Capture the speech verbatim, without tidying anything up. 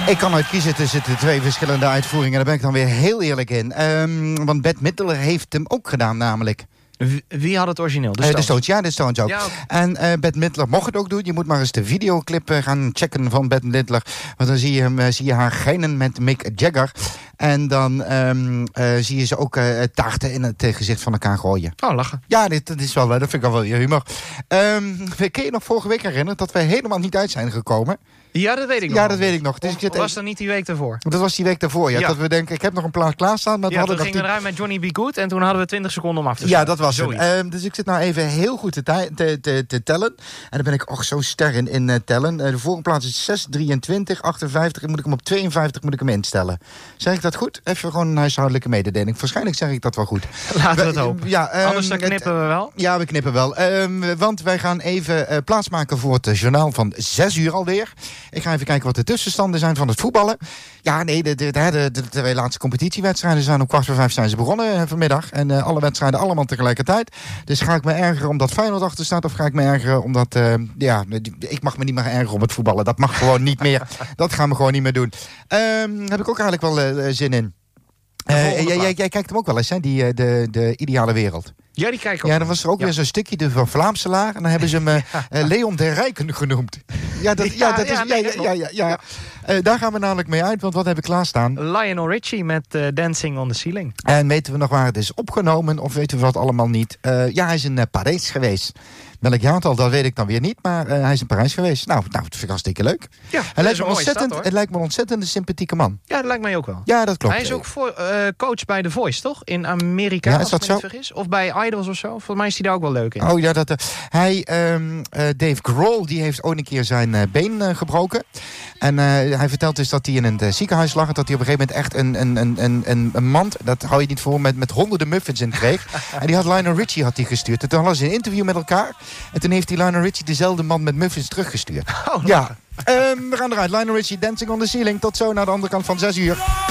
Ik kan uitkiezen tussen de twee verschillende uitvoeringen. Daar ben ik dan weer heel eerlijk in. Um, want Bette Midler heeft hem ook gedaan namelijk. Wie had het origineel? De Uh, Stones? de Stones, ja, de Stones ook. Ja. En uh, Bette Midler mocht het ook doen. Je moet maar eens de videoclip uh, gaan checken van Bette Midler. Want dan zie je, hem, uh, zie je haar geinen met Mick Jagger. En dan um, uh, zie je ze ook uh, taarten in het uh, gezicht van elkaar gooien. Oh, lachen. Ja, dit, dit is wel, dat vind ik al wel je humor. Um, kun je nog vorige week herinneren dat wij helemaal niet uit zijn gekomen? Ja, dat weet ik nog. Ja, dat weet ik nog. Dus of, ik zit was even... dat niet die week daarvoor? Dat was die week daarvoor, ja. ja. Dat we denken, ik heb nog een plaat klaarstaan. Maar ja, we hadden toen nog gingen die... we eruit met Johnny B. Good. En toen hadden we twintig seconden om af te zetten. Ja, dat was het. Um, dus ik zit nou even heel goed te, te, te, te tellen. En dan ben ik ook zo ster in, in uh, tellen. Uh, de volgende plaats is zes, drieëntwintig, achtenvijftig. En moet ik hem op tweeënvijftig moet ik hem instellen. Zeg ik dat goed? Even gewoon een huishoudelijke mededeling. Waarschijnlijk zeg ik dat wel goed. Laten we het hopen. Ja, um, Anders dan knippen het, we wel. Ja, we knippen wel. Um, want wij gaan even uh, plaatsmaken voor het uh, journaal van zes uur alweer. Ik ga even kijken wat de tussenstanden zijn van het voetballen. Ja, nee, de, de, de, de, de twee laatste competitiewedstrijden zijn om kwart voor vijf zijn ze begonnen uh, vanmiddag. En uh, alle wedstrijden allemaal tegelijkertijd. Dus ga ik me ergeren omdat Feyenoord achter staat, of ga ik me ergeren omdat... Uh, ja, ik mag me niet meer ergeren om het voetballen. Dat mag gewoon niet meer. Dat gaan we gewoon niet meer doen. Um, heb ik ook eigenlijk wel uh, zin in. Uh, jij, jij, jij kijkt hem ook wel eens, hè? Die, uh, de, de ideale wereld. Ja, die kijken ook. Ja, dan was er ook ja. weer zo'n stukje de van Vlaamselaar. En dan hebben ze hem uh, uh, Leon der Rijken genoemd. Ja, dat, ja, ja, dat is... Ja, ja, ja, ja, ja. Uh, daar gaan we namelijk mee uit, want wat heb ik klaarstaan? Lionel Richie met uh, Dancing on the Ceiling. En weten we nog waar het is opgenomen, of weten we wat allemaal niet? Uh, ja, hij is in uh, Parijs geweest. Welk jaartal, dat weet ik dan weer niet. Maar uh, hij is in Parijs geweest. Nou, nou dat vind ik hartstikke leuk. Ja, hij lijkt me ontzettend, stad, het lijkt me een ontzettend sympathieke man. Ja, dat lijkt mij ook wel. Ja, dat klopt. Hij is ook voor, uh, coach bij The Voice, toch? In Amerika, ja, als is dat ik me zo? niet vergis. Of bij Idols of zo. Volgens mij is hij daar ook wel leuk in. Oh ja, dat, uh, hij, um, uh, Dave Grohl, die heeft ooit een keer zijn uh, been uh, gebroken. En uh, hij vertelt dus dat hij in een uh, ziekenhuis lag. En dat hij op een gegeven moment echt een, een, een, een, een mand, dat hou je niet voor, met, met honderden muffins in kreeg. En die had Lionel Richie had die gestuurd. En toen hadden ze een interview met elkaar. En toen heeft die Lionel Richie dezelfde man met muffins teruggestuurd. Oh, ja. Um, we gaan eruit. Lionel Richie, Dancing on the Ceiling. Tot zo naar de andere kant van zes uur.